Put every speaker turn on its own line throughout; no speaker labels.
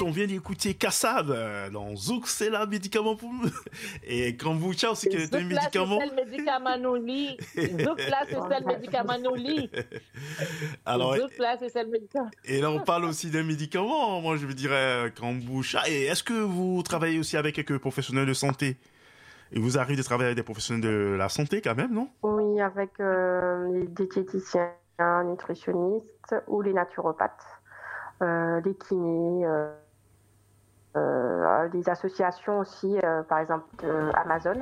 on vient d'écouter Kassab dans Zouk, c'est là, médicament pour nous. Et Kombucha aussi, qui est un médicament.
Zouk là, c'est le médicament nous lit. Zouk là, c'est le médicament nous lit.
Alors,
Zouk là, c'est le médicament.
et là, on parle aussi d'un médicament. Moi, je me dirais Kombucha. Et est-ce que vous travaillez aussi avec quelques professionnels de santé? Et vous arrivez de travailler avec des professionnels de la santé quand même, non?
Oui, avec les diététiciens, nutritionnistes ou les naturopathes, les kinés, des associations aussi, par exemple Amazon,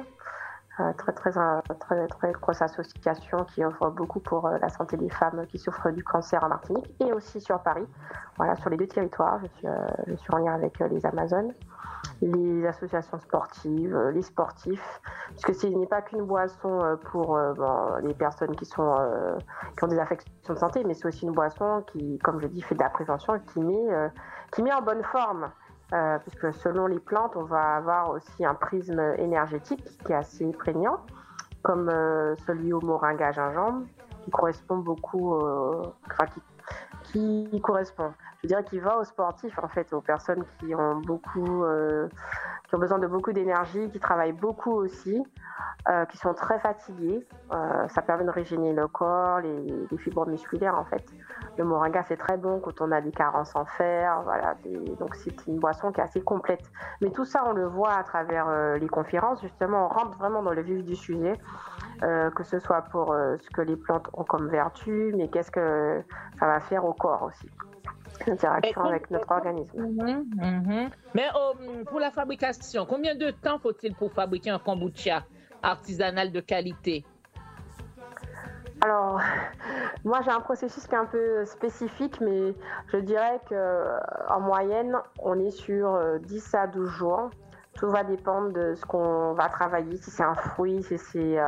très grosse association qui offre beaucoup pour la santé des femmes qui souffrent du cancer en Martinique et aussi sur Paris. Voilà, sur les deux territoires, je suis en lien avec les Amazones, les associations sportives, les sportifs, puisque ce n'est pas qu'une boisson pour les personnes qui ont des affections de santé, mais c'est aussi une boisson qui, comme je dis, fait de la prévention et qui met en bonne forme. Puisque selon les plantes, on va avoir aussi un prisme énergétique qui est assez prégnant, comme celui au moringa gingembre, qui correspond beaucoup, qui correspond. Je dirais qu'il va aux sportifs, en fait, aux personnes qui ont qui ont besoin de beaucoup d'énergie, qui travaillent beaucoup aussi, qui sont très fatigués. Ça permet de régénérer le corps, les fibres musculaires, en fait. Le moringa, c'est très bon quand on a des carences en fer. Voilà, donc, c'est une boisson qui est assez complète. Mais tout ça, on le voit à travers les conférences. Justement, on rentre vraiment dans le vif du sujet, que ce soit pour ce que les plantes ont comme vertu, mais qu'est-ce que ça va faire au corps aussi. L'interaction avec notre organisme.
Mais pour la fabrication, combien de temps faut-il pour fabriquer un kombucha artisanal de qualité?
Alors, moi j'ai un processus qui est un peu spécifique, mais je dirais qu'en moyenne, on est sur 10 à 12 jours. Tout va dépendre de ce qu'on va travailler, si c'est un fruit, si c'est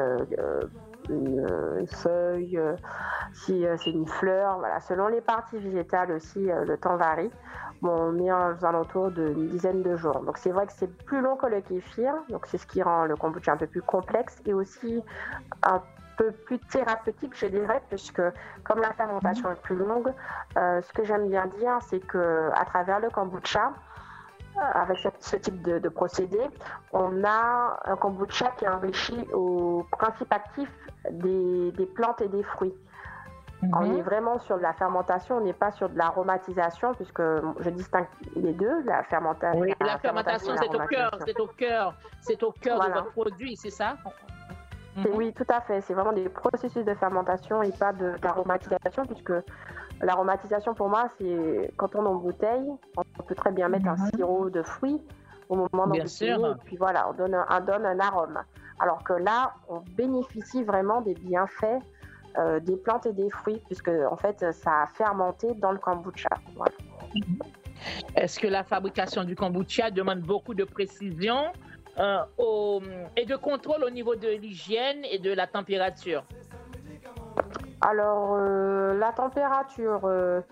une feuille, si c'est une fleur. Voilà. Selon les parties végétales aussi, le temps varie. Bon, on est aux alentours d'une dizaine de jours. Donc c'est vrai que c'est plus long que le kéfir, donc c'est ce qui rend le kombucha un peu plus complexe et aussi un peu plus thérapeutique, je dirais, puisque comme la fermentation est plus longue, ce que j'aime bien dire, c'est que à travers le kombucha, avec ce type de procédé, on a un kombucha qui est enrichi aux principes actifs des plantes et des fruits. On est vraiment sur de la fermentation, on n'est pas sur de l'aromatisation, puisque je distingue les deux, la fermentation.
Oui, la fermentation, c'est au cœur de votre produit, c'est ça?
Oui, tout à fait. C'est vraiment des processus de fermentation et pas d'aromatisation, puisque l'aromatisation, pour moi, c'est quand on embouteille, on peut très bien mettre un sirop de fruits au moment d'embouteiller, et puis voilà, on donne un arôme. Alors que là, on bénéficie vraiment des bienfaits des plantes et des fruits, puisque en fait, ça a fermenté dans le kombucha. Voilà.
Est-ce que la fabrication du kombucha demande beaucoup de précision et de contrôle au niveau de l'hygiène et de la température?
Alors, la température,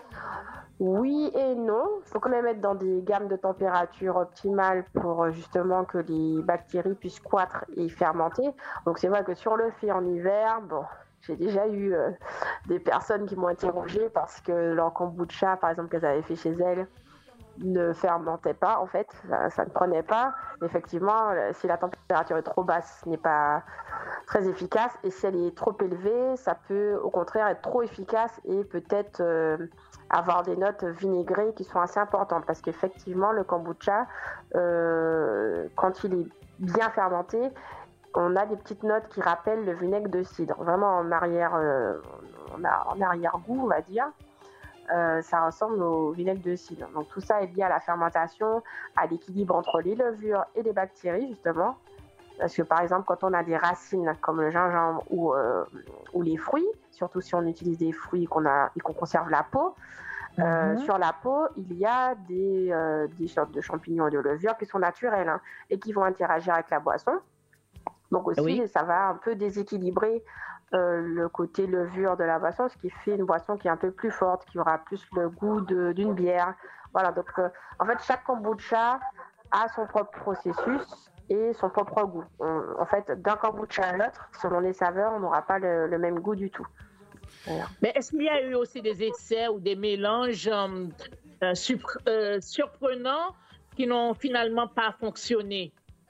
oui et non. Il faut quand même être dans des gammes de température optimales pour justement que les bactéries puissent croître et fermenter. Donc, c'est vrai que si on le fait en hiver, bon, j'ai déjà eu des personnes qui m'ont interrogée parce que leur kombucha, par exemple, qu'elles avaient fait chez elles, ne fermentait pas, en fait, ça ne prenait pas. Effectivement, si la température est trop basse, ce n'est pas très efficace, et si elle est trop élevée, ça peut au contraire être trop efficace et peut-être avoir des notes vinaigrées qui sont assez importantes, parce qu'effectivement, le kombucha, quand il est bien fermenté, on a des petites notes qui rappellent le vinaigre de cidre, vraiment en arrière-goût, on va dire. Ça ressemble au vinaigre de cidre. Donc tout ça est lié à la fermentation, à l'équilibre entre les levures et les bactéries, justement. Parce que par exemple, quand on a des racines comme le gingembre ou les fruits, surtout si on utilise des fruits et qu'on conserve la peau, sur la peau, il y a des sortes de champignons et de levures qui sont naturels, hein, et qui vont interagir avec la boisson. Donc aussi, ça va un peu déséquilibrer le côté levure de la boisson, ce qui fait une boisson qui est un peu plus forte, qui aura plus le goût d'une bière. Voilà, donc en fait, chaque kombucha a son propre processus et son propre goût. En fait, d'un kombucha à l'autre, selon les saveurs, on n'aura pas le même goût du tout.
Voilà. Mais est-ce qu'il y a eu aussi des essais ou des mélanges surprenants qui n'ont finalement pas fonctionné?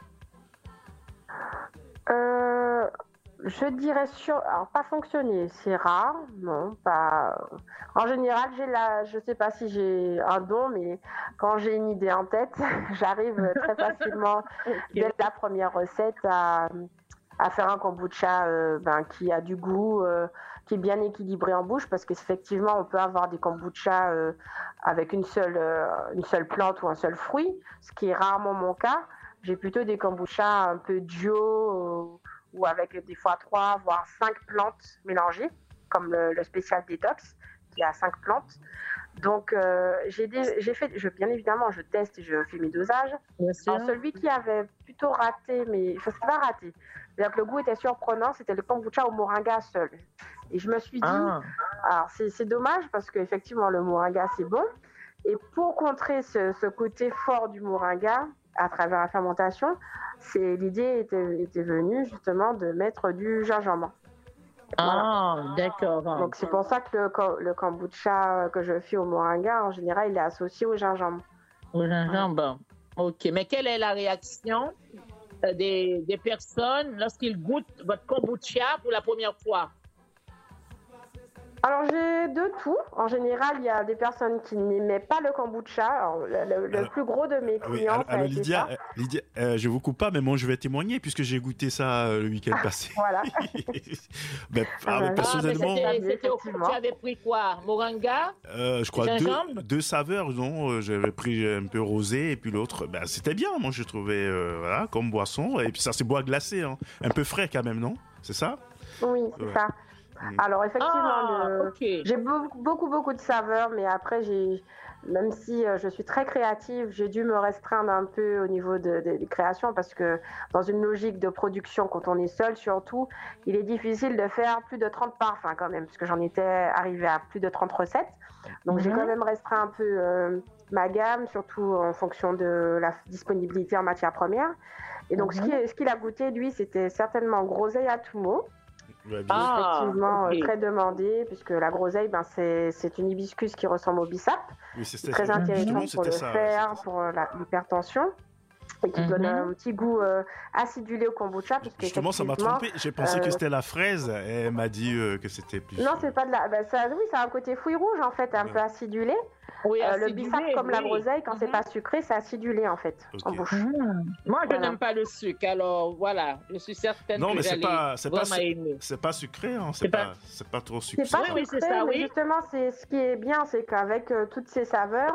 Je dirais alors pas fonctionner, c'est rare, non, pas. En général, je sais pas si j'ai un don, mais quand j'ai une idée en tête, j'arrive très facilement dès la première recette à faire un kombucha qui a du goût, qui est bien équilibré en bouche, parce qu'effectivement, on peut avoir des kombuchas avec une seule plante ou un seul fruit, ce qui est rarement mon cas. J'ai plutôt des kombuchas un peu duo ou avec des fois 3 voire 5 plantes mélangées, comme le spécial détox qui a 5 plantes. Donc bien évidemment, je teste et je fais mes dosages. Alors, celui qui avait plutôt raté, mais c'est pas raté, c'est-à-dire que le goût était surprenant, c'était le kombucha au moringa seul. Et je me suis dit, alors c'est dommage parce qu'effectivement le moringa c'est bon. Et pour contrer ce côté fort du moringa à travers la fermentation, l'idée était venue justement de mettre du gingembre.
Voilà. D'accord.
Donc c'est pour ça que le kombucha que je fais au moringa, en général, il est associé au gingembre.
Au gingembre. Ok. Mais quelle est la réaction des personnes lorsqu'ils goûtent votre kombucha pour la première fois?
Alors j'ai de tout. En général, il y a des personnes qui n'aimaient pas le kombucha. Alors, le plus gros de mes clients, ça a été
Lydia,
ça.
Lydia, je vous coupe pas, mais moi je vais témoigner puisque j'ai goûté ça le week-end passé.
Voilà.
Personnellement,
tu avais pris quoi? Moringa?
Je crois deux saveurs, non? J'avais pris un peu rosé et puis l'autre, c'était bien. Moi je trouvais comme boisson, et puis ça c'est bois glacé, hein. Un peu frais quand même, non? C'est ça?
Oui, c'est ça. Alors effectivement, j'ai beaucoup de saveurs, mais après même si je suis très créative, j'ai dû me restreindre un peu au niveau des créations, parce que dans une logique de production, quand on est seul surtout, il est difficile de faire plus de 30 parfums quand même, parce que j'en étais arrivée à plus de 30 recettes. Donc j'ai quand même restreint un peu ma gamme, surtout en fonction de la disponibilité en matières premières. Et donc ce qu'il a goûté, lui, c'était certainement groseille à Tumo. Effectivement, très demandé, puisque la groseille, c'est une hibiscus qui ressemble au bissap.
Oui, c'est
très intéressant pour le fer, pour l'hypertension, et qui donne un petit goût acidulé au kombucha.
Justement, ça m'a trompé. J'ai pensé que c'était la fraise, et elle m'a dit que c'était plus.
Non, c'est pas de la. Ça a un côté fruit rouge en fait, un peu acidulé.
Oui,
le bissap, comme la groseille, quand c'est pas sucré, c'est acidulé en fait, en bouche.
Moi, je n'aime pas le sucre, alors voilà, je suis certaine que
c'est pas sucré, hein. C'est pas trop sucré.
C'est pas sucré, c'est ça, mais justement, ce qui est bien, c'est qu'avec toutes ces saveurs,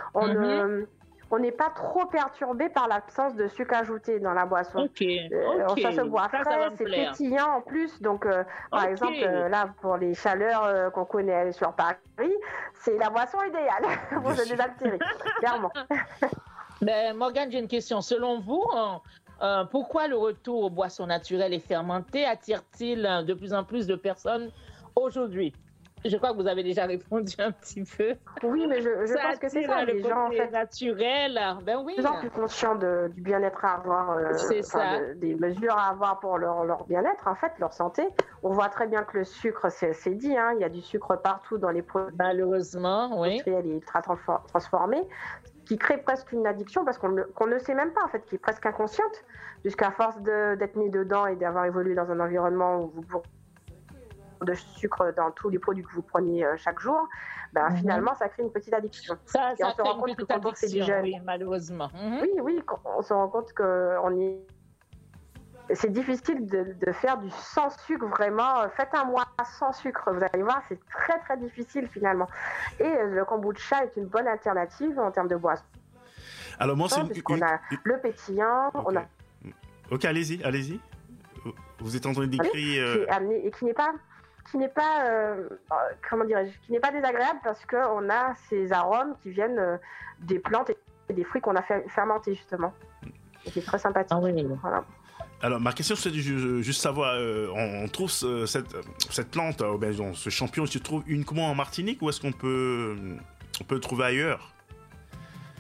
on n'est pas trop perturbé par l'absence de sucre ajouté dans la boisson. Ça se boit frais, c'est pétillant en plus. Donc, par exemple, là, pour les chaleurs qu'on connaît sur Paris, c'est la boisson idéale pour se désaltérer, clairement.
Morgane, j'ai une question. Selon vous, pourquoi le retour aux boissons naturelles et fermentées attire-t-il de plus en plus de personnes aujourd'hui? Je crois que vous avez déjà répondu un petit peu.
Oui, mais je pense que c'est ça, les gens en fait
naturel. Oui.
Les gens plus conscients du bien-être à avoir, des mesures à avoir pour leur bien-être, en fait, leur santé. On voit très bien que le sucre, c'est dit, hein, il y a du sucre partout dans les produits.
Malheureusement, oui.
Industriels et ultra transformés, qui crée presque une addiction parce qu'on ne sait même pas, en fait, qui est presque inconsciente, jusqu'à force d'être né dedans et d'avoir évolué dans un environnement où vous de sucre dans tous les produits que vous preniez chaque jour, finalement, ça crée une petite addiction.
Ça crée une petite addiction, oui, malheureusement.
Oui, on se rend compte c'est difficile de faire du sans sucre, vraiment. Faites un mois sans sucre, vous allez voir, c'est très, très difficile, finalement. Et le kombucha est une bonne alternative en termes de boisson.
Alors, moi,
on a le pétillant,
Ok, allez-y. Vous êtes en train d'écrire...
Et qui n'est pas qui n'est pas désagréable, parce qu'on a ces arômes qui viennent des plantes et des fruits qu'on a fermentés, justement. C'est très sympathique. Voilà.
Alors, ma question, c'est juste savoir, on trouve cette plante, ce champignon, se trouve uniquement en Martinique, ou est-ce qu'on peut le trouver ailleurs?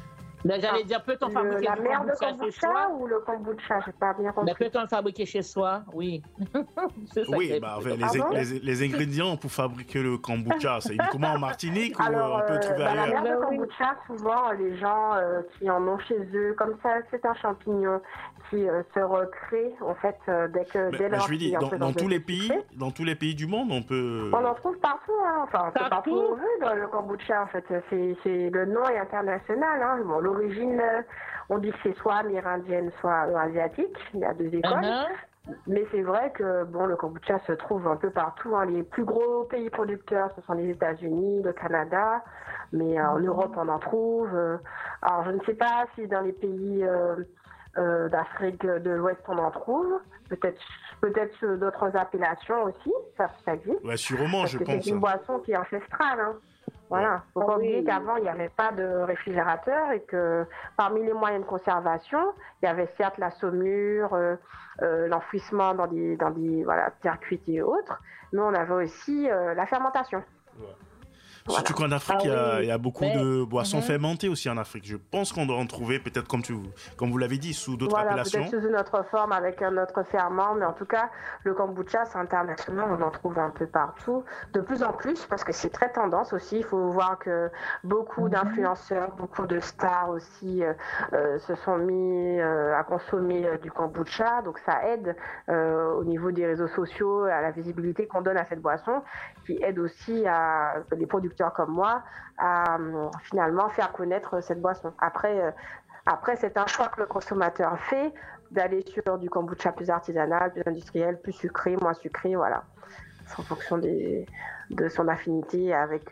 Ben, j'allais dire, peut-on fabriquer
la
du
mère de
kombucha chez soi?
kombucha ou le kombucha? J'ai pas bien compris.
Ben, peut-on le fabriquer chez soi? Oui. C'est ça
Oui,
que-
bah,
Pardon
les ingrédients pour fabriquer le kombucha, c'est uniquement en Martinique ou
Alors,
on peut le trouver
la
ailleurs?
mère de
Ben oui.
kombucha, souvent, les gens qui en ont chez eux, comme ça, c'est un champignon qui se recrée, en fait, dès
Mais
lors
je lui dis,
qu'il est en présence de sucré.
dans tous les pays du monde, on peut.
On en trouve partout, hein. Enfin, c'est partout où on veut dans le kombucha, en fait. Le nom est international, hein. Bon, l'origine, on dit que c'est soit amérindienne, soit asiatique. Il y a deux écoles.
Uh-huh.
Mais c'est vrai que bon, le kombucha se trouve un peu partout, hein. Les plus gros pays producteurs, ce sont les États-Unis, le Canada, mais en Europe, on en trouve. Alors, je ne sais pas si dans les pays d'Afrique de l'Ouest, on en trouve. Peut-être sous d'autres appellations aussi, ça existe.
Ouais, sûrement,
Parce
je
que
pense.
c'est une boisson qui est ancestrale, hein. Voilà. Faut pas oublier qu'avant, il n'y avait pas de réfrigérateur et que parmi les moyens de conservation, il y avait certes la saumure, l'enfouissement dans des terres cuites et autres, mais on avait aussi la fermentation.
Ouais.
Voilà.
Surtout qu'en Afrique, il y a beaucoup
Mais-
de boissons fermentées aussi en Afrique. Je pense qu'on doit en trouver, peut-être comme vous l'avez dit, sous d'autres
Voilà,
appellations.
peut-être sous une autre forme avec un autre ferment, mais en tout cas, le kombucha, c'est international, on en trouve un peu partout, de plus en plus, parce que c'est très tendance aussi. Il faut voir que beaucoup d'influenceurs, beaucoup de stars aussi se sont mis à consommer du kombucha, donc ça aide au niveau des réseaux sociaux, à la visibilité qu'on donne à cette boisson, qui aide aussi à les producteurs comme moi à finalement faire connaître cette boisson. Après, c'est un choix que le consommateur fait d'aller sur du kombucha plus artisanal, plus industriel, plus sucré, moins sucré, voilà. C'est en fonction de son affinité avec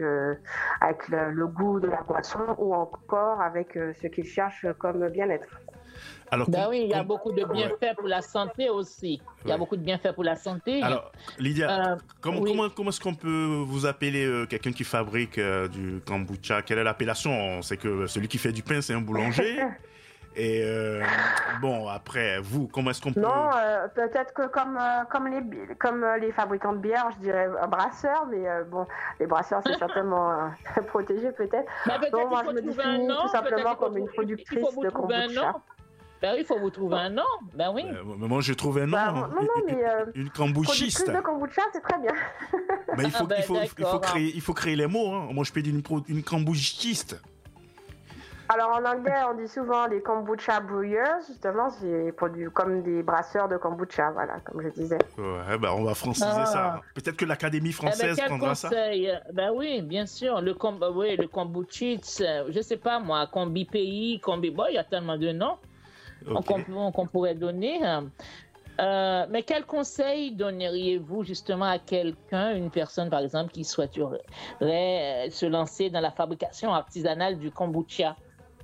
le goût de la boisson ou encore avec ce qu'il cherche comme bien-être.
Alors,
Ben oui, il y a beaucoup de bienfaits pour la santé aussi. Il y a beaucoup de bienfaits pour la santé.
Alors, Lydia, comment est-ce qu'on peut vous appeler quelqu'un qui fabrique du kombucha? Quelle est l'appellation? On sait que celui qui fait du pain, c'est un boulanger. Et bon, après, vous, comment est-ce qu'on peut...
Non, peut-être que comme les fabricants de bière, je dirais un brasseur, mais bon, les brasseurs, c'est certainement protégé peut-être.
Ben, peut-être
Donc, moi,
qu'il
je
faut
me
trouver un
définis
nom,
tout simplement
peut-être
comme une
il faut
productrice
vous
de
trouver un
kombucha.
nom. Ben oui, il faut vous trouver un nom. Ben oui.
Mais moi, j'ai trouvé un nom.
Bah, non, mais
une
productrice
kombuchiste.
de kombucha, c'est très bien.
Mais
d'accord.
il faut créer les mots. Hein. Moi, je peux dire une kombuchiste.
Alors en anglais, on dit souvent des kombucha brewers, justement, c'est comme des brasseurs de kombucha, voilà, comme je disais.
Ouais, ben, on va franciser ça. Peut-être que l'Académie française
quel
prendra
conseil? Ben oui, bien sûr. Le kombuchitz, je sais pas moi, combi pays, combi. Bon, il y a tellement de noms qu'on pourrait donner. Mais quel conseil donneriez-vous justement à quelqu'un, une personne par exemple, qui souhaiterait se lancer dans la fabrication artisanale du kombucha?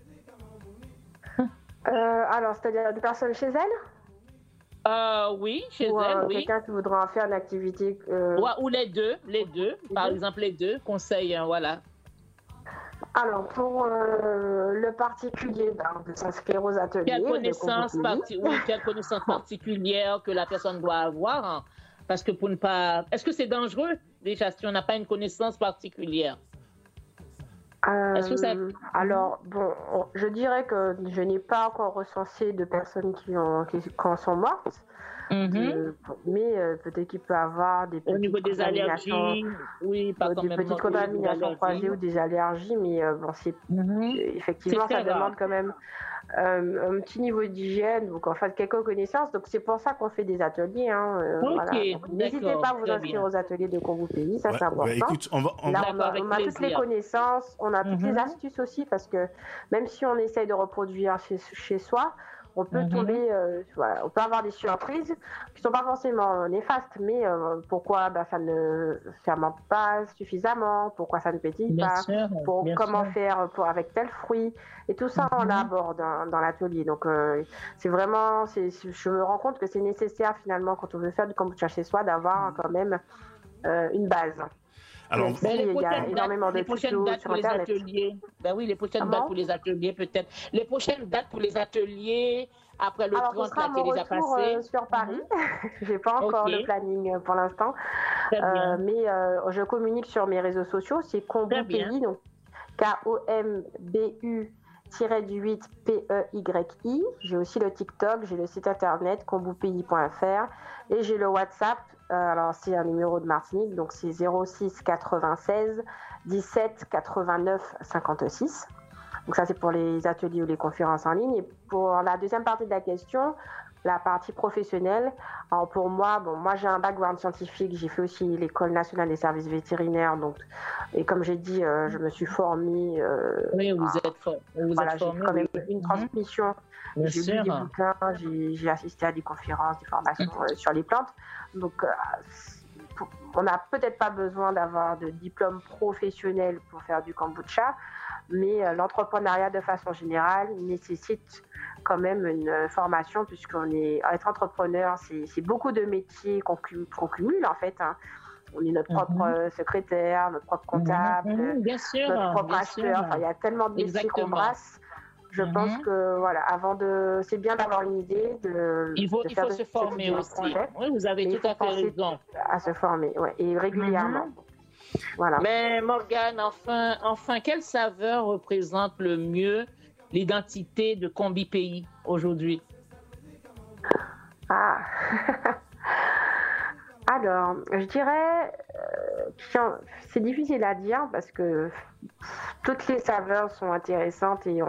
Alors, c'est-à-dire des personnes chez elle?
Oui, chez
Ou
elle, oui.
quelqu'un qui voudra en faire une activité.
Ou les deux, par exemple les deux, conseils, voilà.
Alors, pour le particulier, de s'inscrire aux ateliers.
Quelle connaissance particulière que la personne doit avoir, hein? Parce que pour ne pas... Est-ce que c'est dangereux, déjà, si on n'a pas une connaissance particulière? Est-ce que ça...
Alors, bon, je dirais que je n'ai pas encore recensé de personnes qui en sont mortes. Mais peut-être qu'il peut y avoir des petites
au niveau des allergies, oui, pas quand
des
même
petites contaminations croisées ou des allergies, mais bon, effectivement, ça demande quand même un petit niveau d'hygiène, donc en fait quelques connaissances. Donc c'est pour ça qu'on fait des ateliers. Voilà. N'hésitez pas à vous inscrire aux ateliers de Congo Pays, ça c'est important.
Écoute, on
a toutes les connaissances, on a toutes les astuces aussi, parce que même si on essaye de reproduire chez soi, on peut tomber, on peut avoir des surprises qui sont pas forcément néfastes, mais pourquoi ça ne fermente pas suffisamment, pourquoi ça ne pétille pas, comment faire avec tel fruit, et tout ça on aborde dans l'atelier. Donc c'est vraiment, je me rends compte que c'est nécessaire finalement quand on veut faire du kombucha chez soi d'avoir quand même une base.
Alors,
il y a énormément de tutos sur Internet.
Ben oui, les prochaines dates pour les ateliers, peut-être. Les prochaines dates pour les ateliers, après le 30 là qui est déjà passé.
Sur Paris. J'ai pas encore le planning pour l'instant. Mais je communique sur mes réseaux sociaux. C'est Kombu Pays, donc KOMBU kombu-8 PEYI. J'ai aussi le TikTok, j'ai le site internet kombupeyi.fr et j'ai le WhatsApp. Alors c'est un numéro de Martinique, donc c'est 06 96 17 89 56. Donc ça c'est pour les ateliers ou les conférences en ligne. Et pour la deuxième partie de la question, la partie professionnelle, alors pour moi, moi j'ai un background scientifique, j'ai fait aussi l'École nationale des services vétérinaires, donc, et comme j'ai dit, je me suis formée.
Oui, vous êtes formée.
J'ai quand même une transmission, j'ai lu des bouquins, j'ai assisté à des conférences, des formations sur les plantes. Donc on n'a peut-être pas besoin d'avoir de diplôme professionnel pour faire du kombucha, mais l'entrepreneuriat de façon générale nécessite quand même une formation, être entrepreneur, c'est beaucoup de métiers qu'on cumule en fait. Hein. On est notre propre secrétaire, notre propre comptable, notre propre acheteur. Enfin, il y a tellement de métiers qu'on brasse. Je pense que c'est bien d'avoir une idée
il faut se former aussi. Oui, vous avez tout à fait raison.
À se former, et régulièrement. Voilà.
Mais Morgane, enfin, quelle saveur représente le mieux l'identité de Kombu-Pays aujourd'hui?
Alors, je dirais c'est difficile à dire parce que toutes les saveurs sont intéressantes et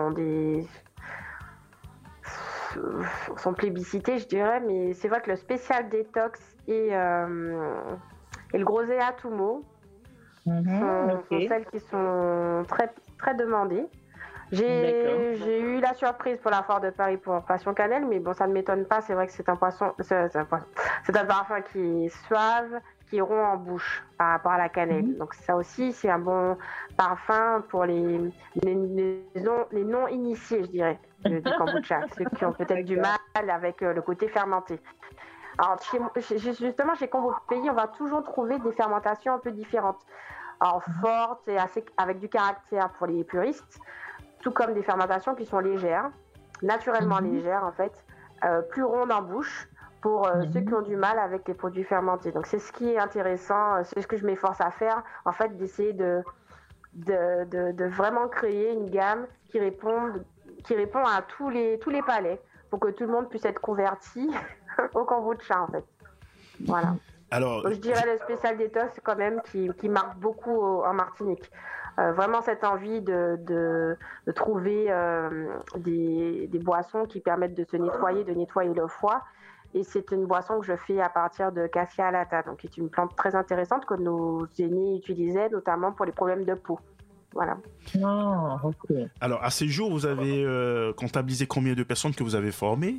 sont plébiscitées, je dirais, mais c'est vrai que le spécial détox et le Grosellia Atumo sont celles qui sont très, très demandées. J'ai eu la surprise pour la foire de Paris pour Passion Cannelle, mais bon, ça ne m'étonne pas. C'est vrai que c'est un parfum qui est suave, qui est rond en bouche par rapport à la cannelle. Donc ça aussi, c'est un bon parfum pour les non-initiés, je dirais, du kombucha, ceux qui ont peut-être du mal avec le côté fermenté. Alors justement, chez Kombu-Pays, on va toujours trouver des fermentations un peu différentes. Alors fortes et avec du caractère pour les puristes, tout comme des fermentations qui sont légères, naturellement légères en fait, plus rondes en bouche pour ceux qui ont du mal avec les produits fermentés. Donc c'est ce qui est intéressant, c'est ce que je m'efforce à faire, en fait, d'essayer de vraiment créer une gamme qui répond à tous les palais pour que tout le monde puisse être converti au kombucha en fait. Voilà.
Alors,
je dirais le spécial détox quand même qui marque beaucoup en Martinique. Vraiment cette envie de trouver des boissons qui permettent de nettoyer le foie. Et c'est une boisson que je fais à partir de Cassia alata, donc qui est une plante très intéressante que nos aînés utilisaient notamment pour les problèmes de peau. Voilà.
Alors, à ces jours, vous avez comptabilisé combien de personnes que vous avez formées?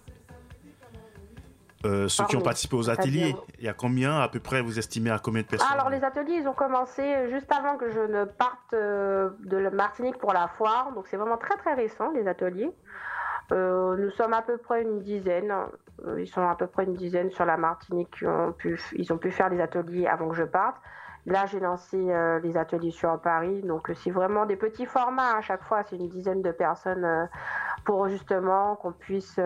Ceux qui ont participé aux ateliers, il y a combien à peu près, vous estimez à combien de personnes?
Alors les ateliers, ils ont commencé juste avant que je ne parte de la Martinique pour la foire, donc c'est vraiment très très récent les ateliers. Nous sommes à peu près une dizaine, ils sont à peu près une dizaine sur la Martinique ils ont pu faire les ateliers avant que je parte. Là j'ai lancé les ateliers sur Paris, donc c'est vraiment des petits formats à chaque fois, c'est une dizaine de personnes pour justement qu'on puisse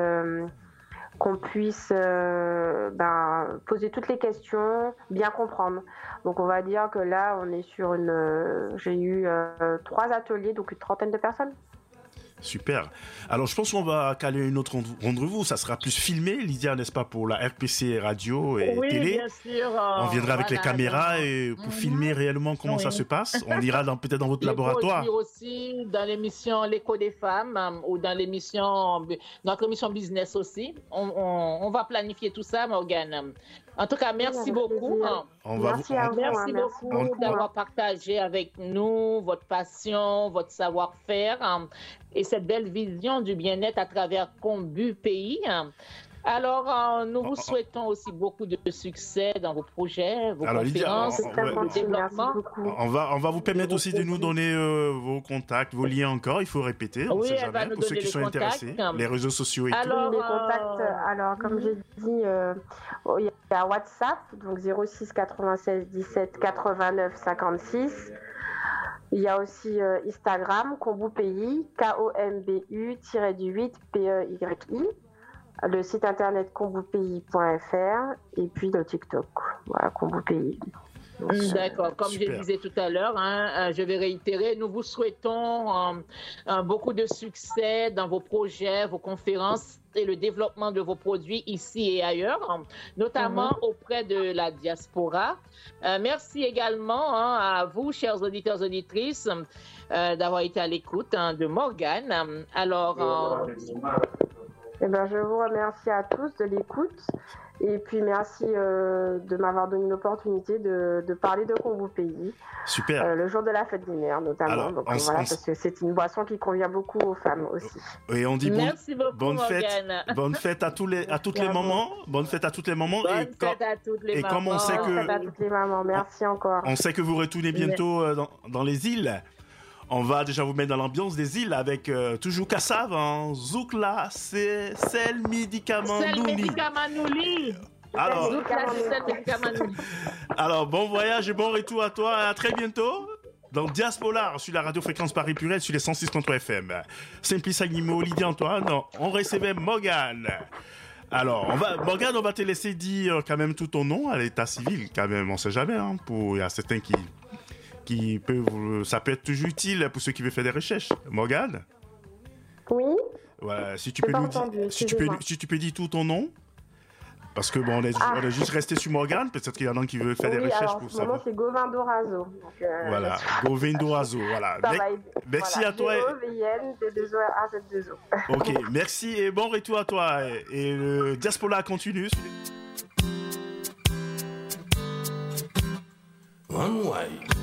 poser toutes les questions, bien comprendre. Donc on va dire que là on est sur j'ai eu 3 ateliers, donc une trentaine de personnes.
Super. Alors, je pense qu'on va caler une autre rendez-vous. Ça sera plus filmé, Lydia, n'est-ce pas, pour la RPC radio et télé.
Bien sûr.
On viendra avec les caméras et pour filmer réellement comment ça se passe. On ira peut-être dans votre laboratoire.
Aussi dans l'émission L'écho des femmes ou dans notre émission business aussi. On va planifier tout ça, Morgane. En tout cas, merci beaucoup. Merci beaucoup d'avoir partagé avec nous votre passion, votre savoir-faire et cette belle vision du bien-être à travers Kombu-Pays. Alors, nous vous souhaitons aussi beaucoup de succès dans vos projets, vos conférences, le développement.
On va vous permettre aussi de nous donner vos contacts, vos liens encore. Il faut répéter, on ne sait jamais, pour ceux qui sont intéressés, les réseaux sociaux et tout.
Les contacts, alors comme j'ai dit, il y a WhatsApp, donc 06 96 17 89 56. Il y a aussi Instagram, Kombu-Pays, KOMBU-8 PEYI. Le site internet kombupeyi.fr et puis le TikTok, voilà, Kombu-Pays.
D'accord. Comme je le disais tout à l'heure, je vais réitérer, nous vous souhaitons beaucoup de succès dans vos projets, vos conférences et le développement de vos produits ici et ailleurs, notamment auprès de la diaspora. Merci également à vous, chers auditeurs et auditrices, d'avoir été à l'écoute de Morgane. Alors,
je vous remercie à tous de l'écoute. Et puis merci de m'avoir donné l'opportunité de parler de Kombu Pays.
Super.
Le jour de la fête des mères notamment. Alors, donc, parce que c'est une boisson qui convient beaucoup aux femmes aussi.
Et on dit
merci beaucoup,
bonne fête à toutes les mamans. Bonne fête à toutes les mamans.
Bonne fête à toutes les mamans.
Comme on sait
bonne fête à toutes les mamans. Merci encore.
On sait que vous retournez bientôt dans les îles. On va déjà vous mettre dans l'ambiance des îles avec toujours Kassav, Zoukla, Sel Médicament
Nouli.
Alors, bon voyage et bon retour à toi. À très bientôt dans Diaspora sur la radio Fréquence Paris Purelle sur les 106.3 FM. Simplice Agnimo, Lydia Antoine, on recevait Morgane. Alors, Morgane, on va te laisser dire quand même tout ton nom à l'état civil, quand même, on sait jamais. Il y a certains qui peuvent, ça peut être toujours utile pour ceux qui veulent faire des recherches. Morgane?
Oui.
Ouais, si tu peux dire tout ton nom, parce que on est juste resté sur Morgane. Peut-être qu'il y en a qui veulent faire des recherches pour ça.
Mon nom c'est Govindo Razo.
Voilà, Govindo Razo. Voilà. Merci à toi. Ok, merci et bon retour à toi. Et le Diaspora continue. One way.